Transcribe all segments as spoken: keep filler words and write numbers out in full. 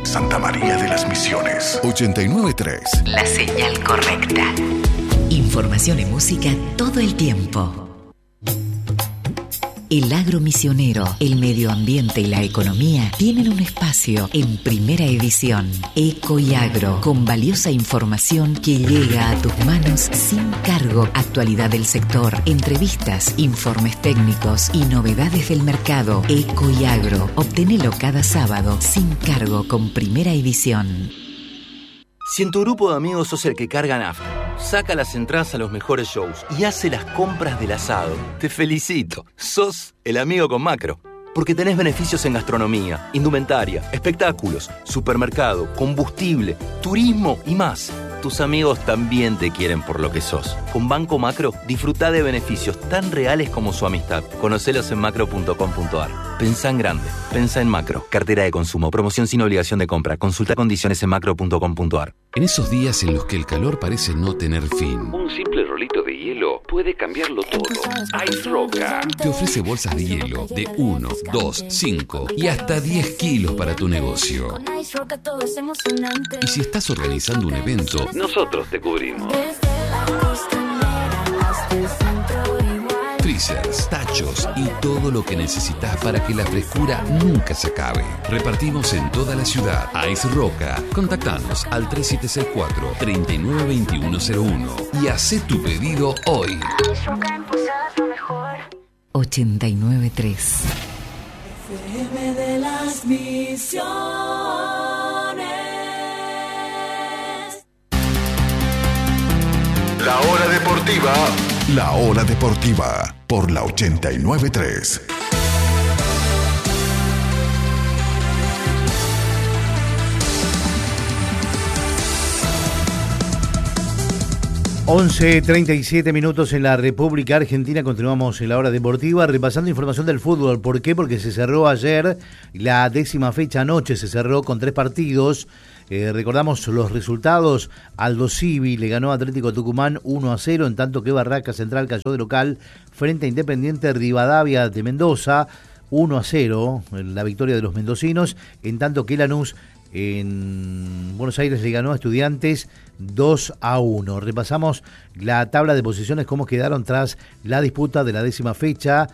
Santa María de las Misiones. ochenta y nueve punto tres. La señal correcta. Información y música todo el tiempo. El agro misionero, el medio ambiente y la economía tienen un espacio en Primera Edición. Eco y Agro, con valiosa información que llega a tus manos sin cargo. Actualidad del sector, entrevistas, informes técnicos y novedades del mercado. Eco y Agro, obtenelo cada sábado sin cargo con Primera Edición. Si en tu grupo de amigos sos el que carga nafta, saca las entradas a los mejores shows y hace las compras del asado, te felicito. Sos el amigo con Macro. Porque tenés beneficios en gastronomía, indumentaria, espectáculos, supermercado, combustible, turismo y más. Tus amigos también te quieren por lo que sos. Con Banco Macro, disfrutá de beneficios tan reales como su amistad. Conocelos en macro punto com punto a r. Pensá en grande. Pensá en Macro. Cartera de consumo. Promoción sin obligación de compra. Consulta condiciones en macro punto com punto a r. En esos días en los que el calor parece no tener fin, un simple rolito de hielo puede cambiarlo todo. Ice Roca te ofrece bolsas de hielo de uno, dos, cinco y hasta diez kilos para tu negocio. Y si estás organizando un evento, nosotros te cubrimos. Freezers, tachos y todo lo que necesitas para que la frescura nunca se acabe. Repartimos en toda la ciudad. Ice Roca. Contactanos al tres siete seis cuatro, tres nueve dos uno cero uno y haz tu pedido hoy. ochenta y nueve punto tres. F M de las Misiones. La hora deportiva. La hora deportiva por la ochenta y nueve punto tres. once treinta y siete minutos en la República Argentina. Continuamos en la hora deportiva repasando información del fútbol. ¿Por qué? Porque se cerró ayer la décima fecha anoche, se cerró con tres partidos. Eh, recordamos los resultados. Aldo Civi le ganó a Atlético Tucumán uno a cero, en tanto que Barraca Central cayó de local frente a Independiente Rivadavia de Mendoza uno a cero, la victoria de los mendocinos, en tanto que Lanús en Buenos Aires le ganó a Estudiantes dos a uno. Repasamos la tabla de posiciones, cómo quedaron tras la disputa de la décima fecha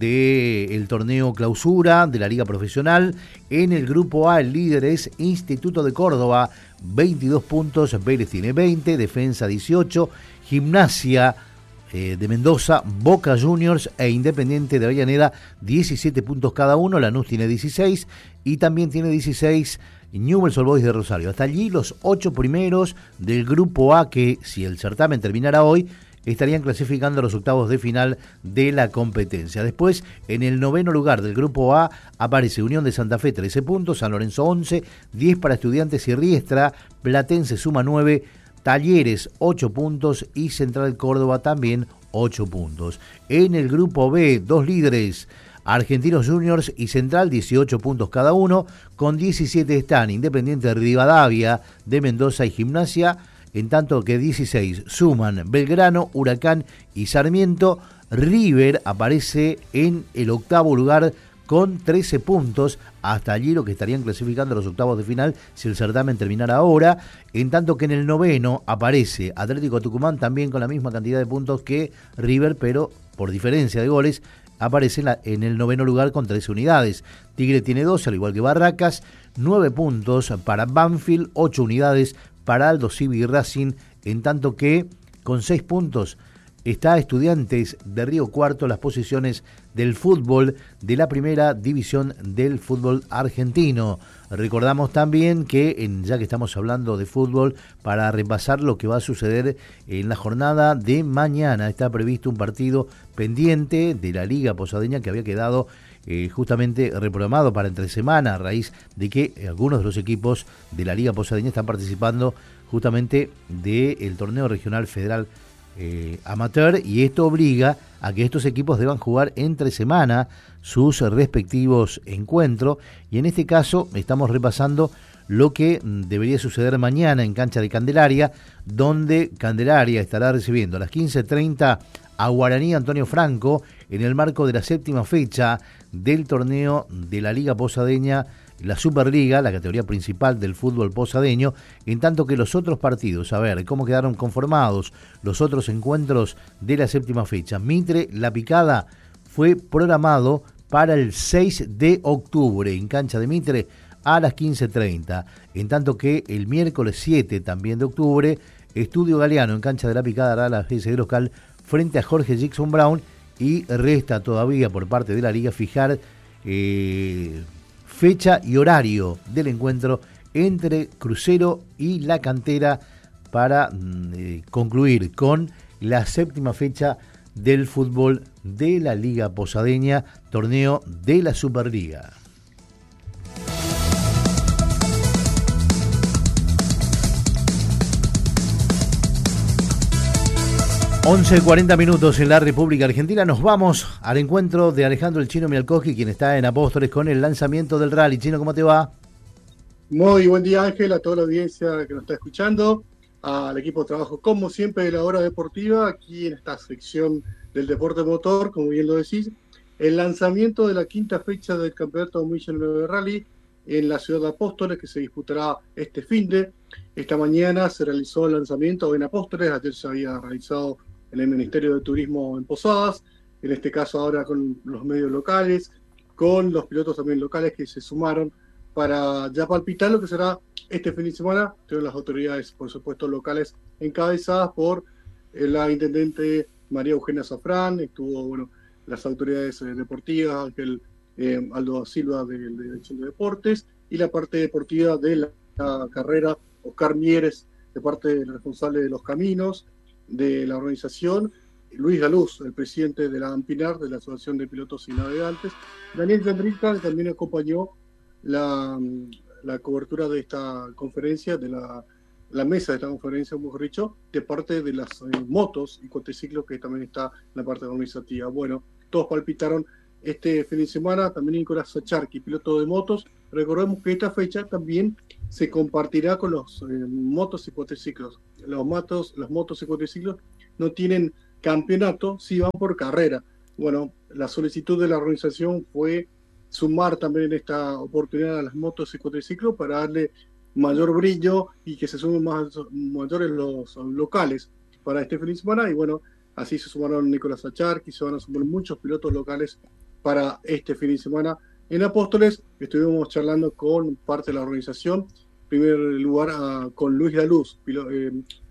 del torneo clausura de la Liga Profesional. En el grupo A, el líder es Instituto de Córdoba, veintidós puntos, Vélez tiene veinte, Defensa dieciocho, Gimnasia eh, de Mendoza, Boca Juniors e Independiente de Avellaneda, diecisiete puntos cada uno, Lanús tiene dieciséis y también tiene dieciséis Newell's Old Boys de Rosario. Hasta allí los ocho primeros del grupo A que, si el certamen terminara hoy, estarían clasificando a los octavos de final de la competencia. Después, en el noveno lugar del grupo A, aparece Unión de Santa Fe, trece puntos, San Lorenzo once, diez para Estudiantes y Riestra, Platense suma nueve, Talleres ocho puntos y Central Córdoba también ocho puntos. En el grupo B, dos líderes, Argentinos Juniors y Central, dieciocho puntos cada uno, con diecisiete están Independiente de Rivadavia de Mendoza y Gimnasia, en tanto que dieciséis suman Belgrano, Huracán y Sarmiento. River aparece en el octavo lugar con trece puntos, hasta allí lo que estarían clasificando a los octavos de final si el certamen terminara ahora, en tanto que en el noveno aparece Atlético Tucumán también con la misma cantidad de puntos que River, pero por diferencia de goles aparece en, la, en el noveno lugar con trece unidades. Tigre tiene doce, al igual que Barracas, nueve puntos para Banfield, ocho unidades para Aldo Civi y Racing, en tanto que con seis puntos está Estudiantes de Río Cuarto, las posiciones del fútbol de la primera división del fútbol argentino. Recordamos también que, en, ya que estamos hablando de fútbol, para repasar lo que va a suceder en la jornada de mañana, está previsto un partido pendiente de la Liga Posadeña que había quedado eh, justamente reprogramado para entre semana, a raíz de que algunos de los equipos de la Liga Posadeña están participando justamente del torneo regional federal Eh, amateur, y esto obliga a que estos equipos deban jugar entre semana sus respectivos encuentros, y en este caso estamos repasando lo que debería suceder mañana en cancha de Candelaria, donde Candelaria estará recibiendo a las quince treinta a Guaraní Antonio Franco en el marco de la séptima fecha del torneo de la Liga Posadeña la Superliga, la categoría principal del fútbol posadeño, en tanto que los otros partidos, a ver, cómo quedaron conformados los otros encuentros de la séptima fecha. Mitre, La Picada, fue programado para el seis de octubre en cancha de Mitre a las quince treinta, en tanto que el miércoles siete también de octubre, Estudio Galeano en cancha de La Picada hará la G S D local frente a Jorge Jackson Brown, y resta todavía por parte de la Liga fijar eh, fecha y horario del encuentro entre Crucero y La Cantera para eh, concluir con la séptima fecha del fútbol de la Liga Posadeña, torneo de la Superliga. once cuarenta minutos en la República Argentina. Nos vamos al encuentro de Alejandro el Chino Mialkowski, quien está en Apóstoles con el lanzamiento del rally. Chino, ¿cómo te va? Muy buen día, Ángel, a toda la audiencia que nos está escuchando, al equipo de trabajo, como siempre, de la Hora Deportiva, aquí en esta sección del deporte motor, como bien lo decís, el lanzamiento de la quinta fecha del Campeonato Mission nueve Rally en la ciudad de Apóstoles, que se disputará este finde. Esta mañana se realizó el lanzamiento en Apóstoles, ayer se había realizado en el Ministerio de Turismo en Posadas, en este caso ahora con los medios locales, con los pilotos también locales que se sumaron para ya palpitar lo que será este fin de semana. Tenemos las autoridades, por supuesto, locales encabezadas por la intendente María Eugenia Zafrán, estuvo, bueno, las autoridades eh, deportivas, Ángel eh, Aldo Silva de, de la Dirección de Deportes, y la parte deportiva de la, la carrera, Oscar Mieres, de parte del responsable de los caminos de la organización, Luis Galuz, el presidente de la AMPINAR, de la Asociación de Pilotos y Navegantes, Daniel Tendrica, que también acompañó la, la cobertura de esta conferencia, de la, la mesa de esta conferencia, mejor dicho, de parte de las eh, motos y cuatriciclos, que también está en la parte organizativa. Bueno, todos palpitaron este fin de semana. También Nicolás Sacharki, piloto de motos. Recordemos que esta fecha también se compartirá con los eh, motos y cuatriciclos. Los motos, los motos y cuatriciclos no tienen campeonato, sí van por carrera. Bueno, la solicitud de la organización fue sumar también en esta oportunidad a las motos y cuatriciclos para darle mayor brillo y que se sumen más mayores los locales para este fin de semana. Y bueno, así se sumaron Nicolás Sacharki, se van a sumar muchos pilotos locales para este fin de semana en Apóstoles. Estuvimos charlando con parte de la organización, en primer lugar a, con Luis Galuz, pilo, eh,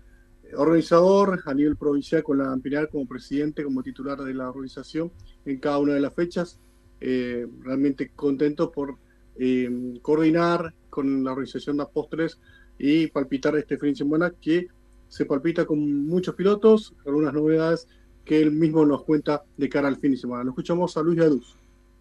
organizador a nivel provincial con la AMPINAR como presidente, como titular de la organización en cada una de las fechas. Eh, realmente contento por eh, coordinar con la organización de Apóstoles y palpitar este fin de semana, que se palpita con muchos pilotos, algunas novedades que él mismo nos cuenta de cara al fin de semana. Lo escuchamos a Luis Galuz.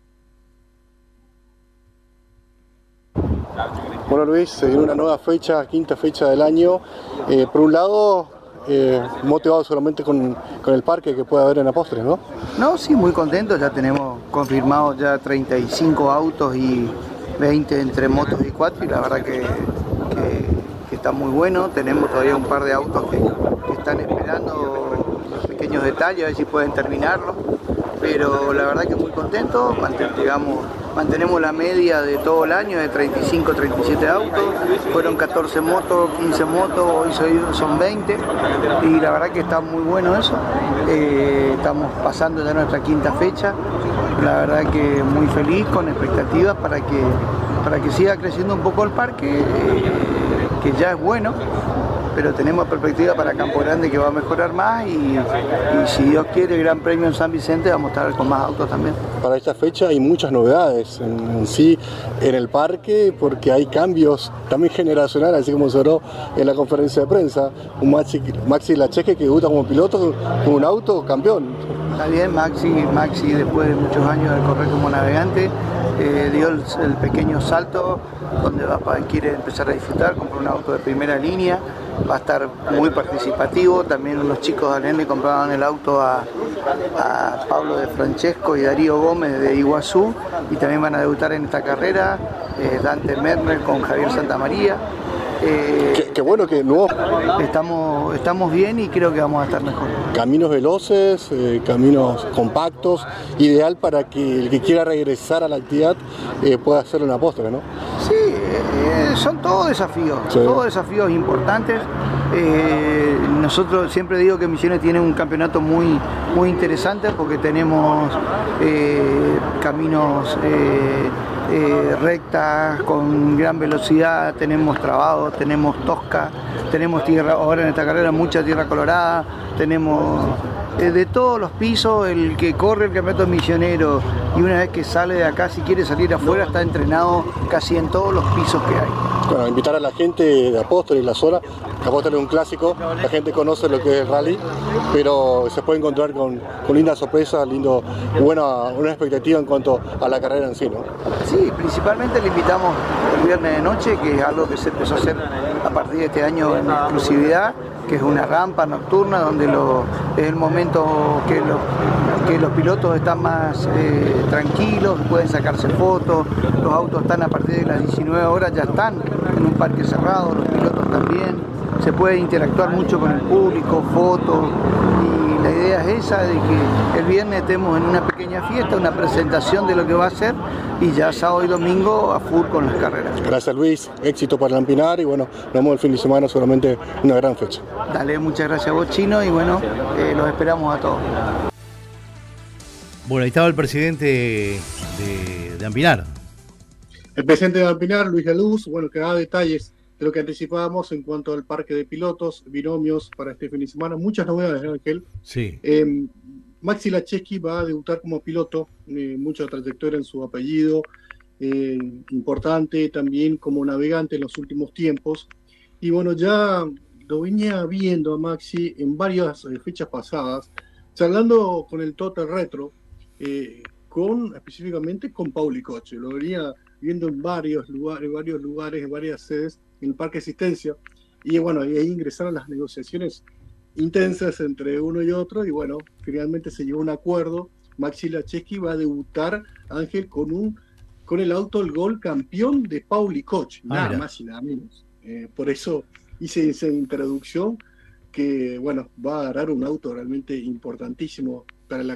Bueno, Luis, se viene una nueva fecha, quinta fecha del año. Eh, por un lado, eh, motivado solamente con, con el parque que puede haber en Apóstoles, ¿no? No, sí, muy contento. Ya tenemos confirmados ya treinta y cinco autos y veinte entre motos y cuatro, y la verdad que, que, que está muy bueno. Tenemos todavía un par de autos que, que están esperando los pequeños detalles, a ver si pueden terminarlo. Pero la verdad que muy contento. Manten, digamos, mantenemos la media de todo el año de treinta y cinco, treinta y siete autos. Fueron catorce motos, quince motos, hoy son veinte. Y la verdad que está muy bueno eso. Eh, estamos pasando ya nuestra quinta fecha. La verdad que muy feliz, con expectativas para que, para que siga creciendo un poco el parque, eh, que ya es bueno. Pero tenemos perspectiva para Campo Grande, que va a mejorar más, y, y si Dios quiere, el Gran Premio en San Vicente, vamos a estar con más autos también. Para esta fecha hay muchas novedades en, en sí en el parque, porque hay cambios también generacionales, así como se habló en la conferencia de prensa. Un Maxi, Maxi Lacheque que debuta como piloto con un auto campeón. Está bien, Maxi, Maxi después de muchos años de correr como navegante, eh, dio el, el pequeño salto donde va, quiere empezar a disfrutar, compró un auto de primera línea, va a estar muy participativo. También los chicos de Alén le compraban el auto a, a Pablo de Francesco y Darío Gómez de Iguazú, y también van a debutar en esta carrera, eh, Dante Merner con Javier Santamaría. Eh, qué, qué bueno que no. Estamos, estamos bien y creo que vamos a estar mejor. Caminos veloces, eh, caminos compactos, ideal para que el que quiera regresar a la actividad eh, pueda hacer una postre, ¿no? Sí, eh, son todos desafíos, sí. todos desafíos importantes. Eh, nosotros siempre digo que Misiones tiene un campeonato muy, muy interesante porque tenemos eh, caminos eh, eh, rectas con gran velocidad, tenemos trabados, tenemos tosca, tenemos tierra, ahora en esta carrera mucha tierra colorada, tenemos eh, de todos los pisos. El que corre el campeonato misionero y una vez que sale de acá, si quiere salir afuera, está entrenado casi en todos los pisos que hay. Bueno, invitar a la gente de Apóstoles, la zona. Apóstoles es un clásico, la gente conoce lo que es el rally, pero se puede encontrar con, con lindas sorpresas, lindo, buena, una expectativa en cuanto a la carrera en sí, ¿no? Sí, principalmente le invitamos el viernes de noche, que es algo que se empezó a hacer a partir de este año en exclusividad, que es una rampa nocturna donde lo, es el momento que los, que los pilotos están más eh, tranquilos, pueden sacarse fotos, los autos están a partir de las diecinueve horas, ya están en un parque cerrado, los pilotos también, se puede interactuar mucho con el público, fotos, y la idea es esa, de que el viernes estemos en una pequeña fiesta, una presentación de lo que va a ser, y ya sábado y domingo a full con las carreras. Gracias Luis, éxito para Lampinar y bueno, nos vemos el fin de semana, seguramente una gran fecha. Dale, muchas gracias a vos, Chino, y bueno, eh, los esperamos a todos. Bueno, ahí estaba el presidente de, de Ampinar. El presidente de Ampinar, Luis Galuz, bueno, que da detalles de lo que anticipábamos en cuanto al parque de pilotos, binomios para este fin de semana. Muchas novedades, Ángel. Sí. Eh, Maxi Lacheski va a debutar como piloto, eh, mucha trayectoria en su apellido, eh, importante también como navegante en los últimos tiempos. Y bueno, ya lo venía viendo a Maxi en varias eh, fechas pasadas, charlando con el Total Retro, eh, con específicamente con Pauli Coche. Lo venía viendo en varios lugares, varios lugares, en varias sedes, en el Parque Asistencia, y bueno, y ahí ingresaron las negociaciones intensas entre uno y otro, y bueno, finalmente se llegó a un acuerdo. Maxi Lacheski va a debutar, Ángel, con un con el auto el Gol campeón de Pauli Coche, ah, nada mira. más y nada menos. Eh, por eso hice esa introducción, que bueno, va a agarrar un auto realmente importantísimo para la